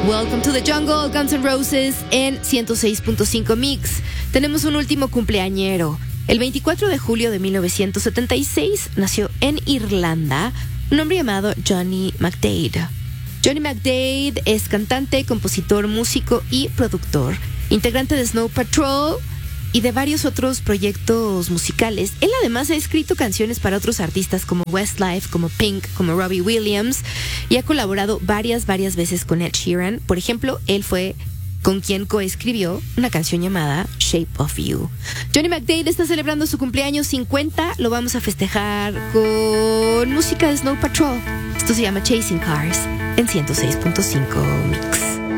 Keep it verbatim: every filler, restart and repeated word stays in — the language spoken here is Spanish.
Welcome to the Jungle, Guns N' Roses en ciento seis punto cinco Mix. Tenemos un último cumpleañero. El veinticuatro de julio de mil novecientos setenta y seis nació en Irlanda un hombre llamado Johnny McDaid. Johnny McDaid es cantante, compositor, músico y productor, integrante de Snow Patrol y de varios otros proyectos musicales. Él además ha escrito canciones para otros artistas como Westlife, como Pink, como Robbie Williams, y ha colaborado varias, varias veces con Ed Sheeran. Por ejemplo, él fue con quien coescribió una canción llamada Shape of You. Johnny McDaid está celebrando su cumpleaños cincuenta. Lo vamos a festejar con música de Snow Patrol. Esto se llama Chasing Cars en ciento seis punto cinco Mix.